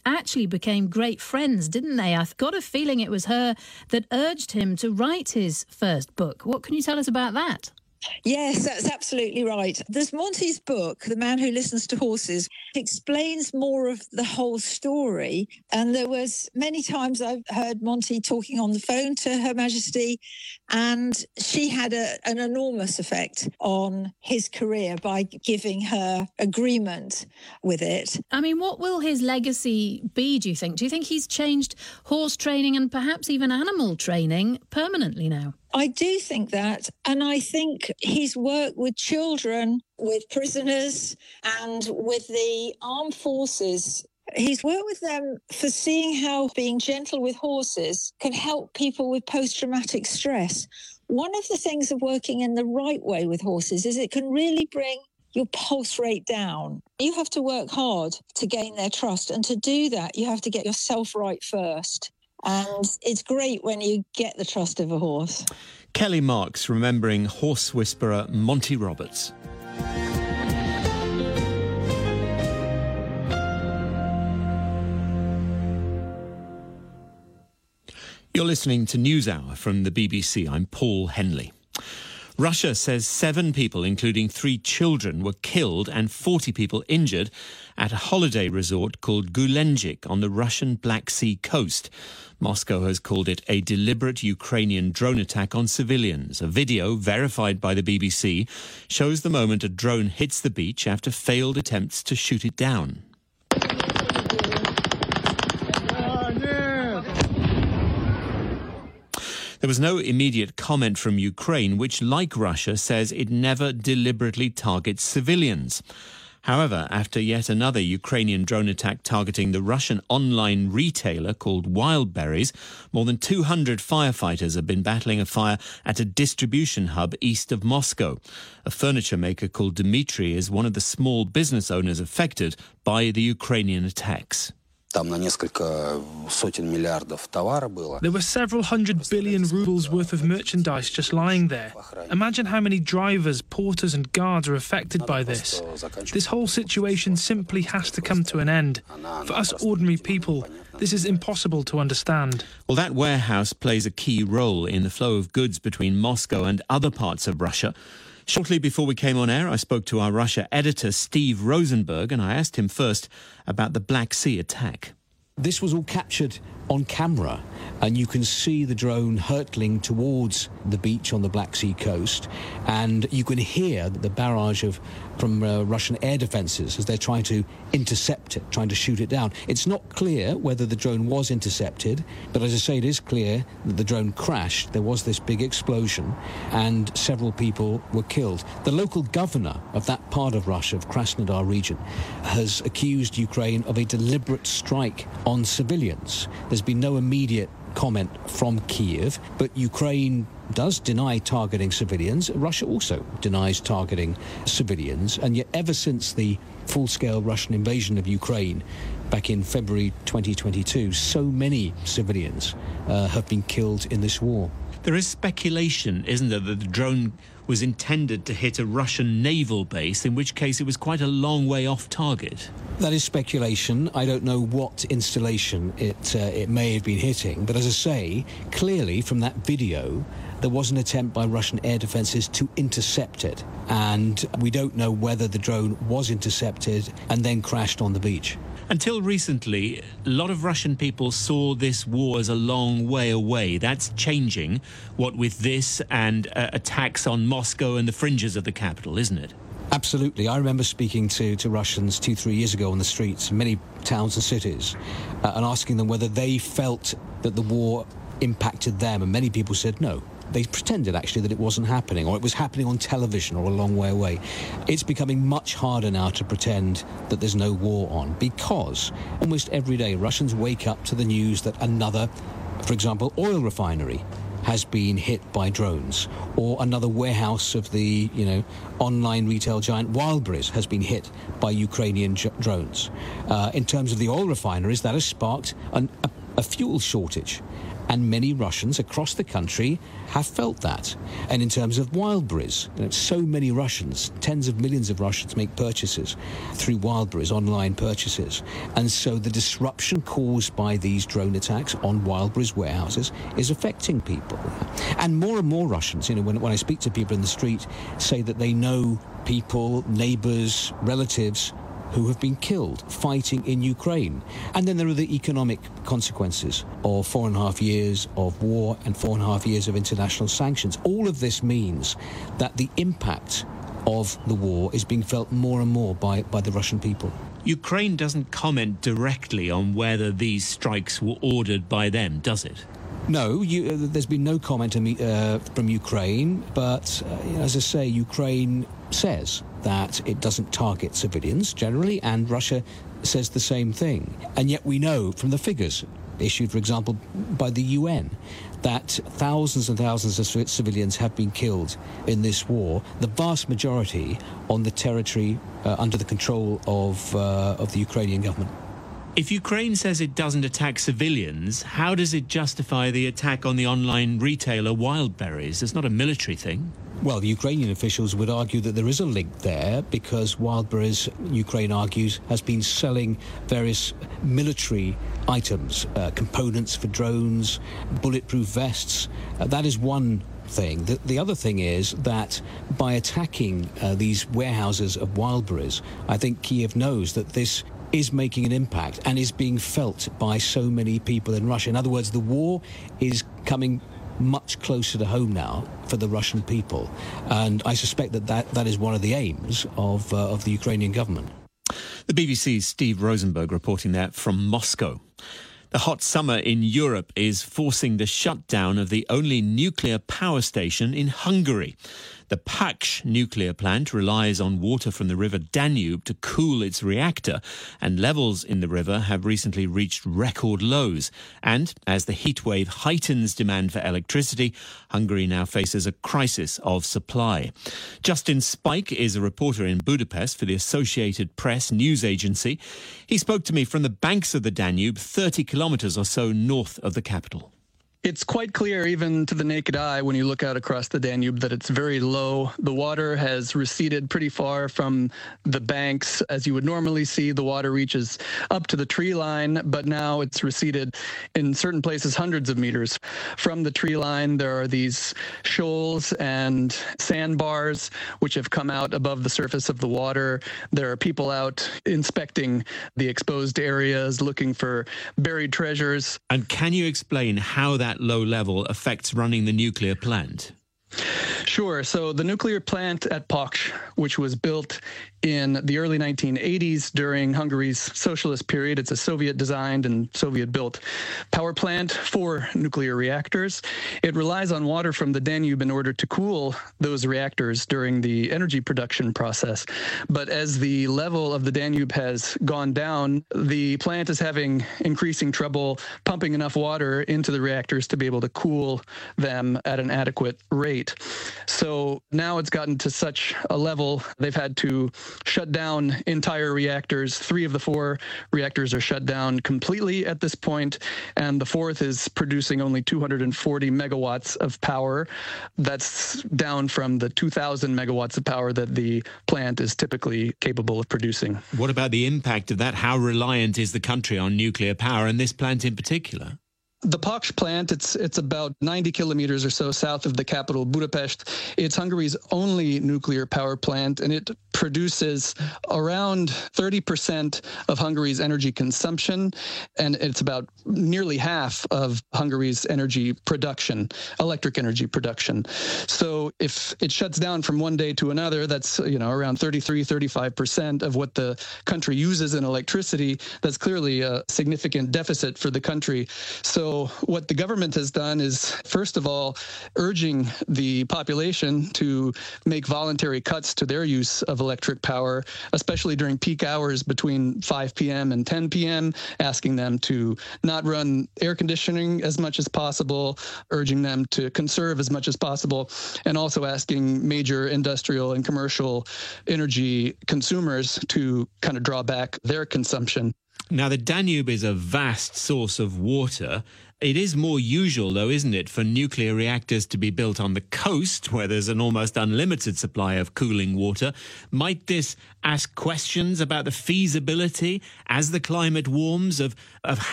actually became great friends, didn't they? I've got a feeling it was her that urged him to write his first book. What can you tell us about that? Yes, that's absolutely right. There's Monty's book, The Man Who Listens to Horses, explains more of the whole story. And there was many times I've heard Monty talking on the phone to Her Majesty, and she had an enormous effect on his career by giving her agreement with it. I mean, what will his legacy be, do you think? Do you think he's changed horse training and perhaps even animal training permanently now? I do think that, and I think his work with children, with prisoners, and with the armed forces, he's worked with them for seeing how being gentle with horses can help people with post-traumatic stress. One of the things of working in the right way with horses is it can really bring your pulse rate down. You have to work hard to gain their trust, and to do that, you have to get yourself right first. And it's great when you get the trust of a horse. Kelly Marks remembering horse whisperer Monty Roberts. You're listening to NewsHour from the BBC. I'm Paul Henley. Russia says 7 people, including 3 children, were killed and 40 people injured at a holiday resort called Gulenjik on the Russian Black Sea coast. Moscow has called it a deliberate Ukrainian drone attack on civilians. A video verified by the BBC shows the moment a drone hits the beach after failed attempts to shoot it down. There was no immediate comment from Ukraine, which, like Russia, says it never deliberately targets civilians. However, after yet another Ukrainian drone attack targeting the Russian online retailer called Wildberries, more than 200 firefighters have been battling a fire at a distribution hub east of Moscow. A furniture maker called Dmitry is one of the small business owners affected by the Ukrainian attacks. There were several 100 billion rubles worth of merchandise just lying there. Imagine how many drivers, porters and guards are affected by this. This whole situation simply has to come to an end. For us ordinary people, this is impossible to understand. Well, that warehouse plays a key role in the flow of goods between Moscow and other parts of Russia. Shortly before we came on air, I spoke to our Russia editor, Steve Rosenberg, and I asked him first about the Black Sea attack. This was all captured on camera, and you can see the drone hurtling towards the beach on the Black Sea coast, and you can hear the barrage from Russian air defences as they're trying to intercept it, trying to shoot it down. It's not clear whether the drone was intercepted, but as I say, it is clear that the drone crashed. There was this big explosion, and several people were killed. The local governor of that part of Russia, of Krasnodar region, has accused Ukraine of a deliberate strike on civilians. There's been no immediate comment from Kyiv, but Ukraine does deny targeting civilians. Russia also denies targeting civilians, and yet ever since the full-scale Russian invasion of Ukraine back in February 2022, so many civilians have been killed in this war. There is speculation, isn't there, that the drone was intended to hit a Russian naval base, in which case it was quite a long way off target. That is speculation. I don't know what installation it may have been hitting, but as I say, clearly from that video, there was an attempt by Russian air defences to intercept it, and we don't know whether the drone was intercepted and then crashed on the beach. Until recently, a lot of Russian people saw this war as a long way away. That's changing, what with this and attacks on Moscow and the fringes of the capital, isn't it? Absolutely. I remember speaking to Russians 2-3 years ago on the streets in many towns and cities and asking them whether they felt that the war impacted them, and many people said no. They pretended, actually, that it wasn't happening, or it was happening on television or a long way away. It's becoming much harder now to pretend that there's no war on, because almost every day Russians wake up to the news that another, for example, oil refinery has been hit by drones, or another warehouse of the, online retail giant Wildberries has been hit by Ukrainian drones. In terms of the oil refineries, that has sparked a fuel shortage. And many Russians across the country have felt that. And in terms of Wildberries, so many Russians, tens of millions of Russians make purchases through Wildberries, online purchases. And so the disruption caused by these drone attacks on Wildberries warehouses is affecting people. And more Russians, when I speak to people in the street, say that they know people, neighbours, relatives who have been killed fighting in Ukraine. And then there are the economic consequences of 4.5 years of war and 4.5 years of international sanctions. All of this means that the impact of the war is being felt more and more by the Russian people. Ukraine doesn't comment directly on whether these strikes were ordered by them, does it? No, there's been no comment from Ukraine, but as I say, Ukraine says that it doesn't target civilians generally, and Russia says the same thing. And yet we know from the figures issued, for example, by the UN, that thousands and thousands of civilians have been killed in this war, the vast majority on the territory under the control of the Ukrainian government. If Ukraine says it doesn't attack civilians, how does it justify the attack on the online retailer Wildberries? It's not a military thing. Well, the Ukrainian officials would argue that there is a link there because Wildberries, Ukraine argues, has been selling various military items, components for drones, bulletproof vests. That is one thing. The other thing is that by attacking these warehouses of Wildberries, I think Kiev knows that this is making an impact and is being felt by so many people in Russia. In other words, the war is coming much closer to home now for the Russian people. And I suspect that is one of the aims of the Ukrainian government. The BBC's Steve Rosenberg reporting that from Moscow. The hot summer in Europe is forcing the shutdown of the only nuclear power station in Hungary. The Paks nuclear plant relies on water from the river Danube to cool its reactor, and levels in the river have recently reached record lows. And as the heatwave heightens demand for electricity, Hungary now faces a crisis of supply. Justin Spike is a reporter in Budapest for the Associated Press news agency. He spoke to me from the banks of the Danube, 30 kilometres or so north of the capital. It's quite clear, even to the naked eye, when you look out across the Danube, that it's very low. The water has receded pretty far from the banks. As you would normally see, the water reaches up to the tree line, but now it's receded in certain places hundreds of meters. From the tree line, there are these shoals and sandbars which have come out above the surface of the water. There are people out inspecting the exposed areas, looking for buried treasures. And can you explain how that low level affects running the nuclear plant? Sure. So the nuclear plant at Paks, which was built in the early 1980s during Hungary's socialist period, it's a Soviet-designed and Soviet-built power plant for nuclear reactors. It relies on water from the Danube in order to cool those reactors during the energy production process. But as the level of the Danube has gone down, the plant is having increasing trouble pumping enough water into the reactors to be able to cool them at an adequate rate. So now it's gotten to such a level, they've had to shut down entire reactors. 3 of the 4 reactors are shut down completely at this point, and the 4th is producing only 240 megawatts of power. That's down from the 2,000 megawatts of power that the plant is typically capable of producing. What about the impact of that? How reliant is the country on nuclear power, and this plant in particular? The Paks plant, it's about 90 kilometers or so south of the capital, Budapest. It's Hungary's only nuclear power plant, and it produces around 30% of Hungary's energy consumption, and it's about nearly half of Hungary's energy production, electric energy production. So if it shuts down from one day to another, that's around 35% of what the country uses in electricity. That's clearly a significant deficit for the country. So what the government has done is, first of all, urging the population to make voluntary cuts to their use of electric power, especially during peak hours between 5 p.m. and 10 p.m., asking them to not run air conditioning as much as possible, urging them to conserve as much as possible, and also asking major industrial and commercial energy consumers to kind of draw back their consumption. Now, the Danube is a vast source of water. It is more usual, though, isn't it, for nuclear reactors to be built on the coast, where there's an almost unlimited supply of cooling water. Might this ask questions about the feasibility, as the climate warms, of